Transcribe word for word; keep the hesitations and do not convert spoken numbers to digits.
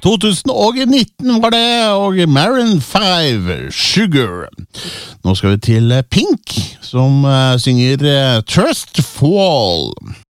to tusen nitten var det, og Maroon five, Sugar. Nå skal vi til Pink, som uh, synger uh, Trust Fall.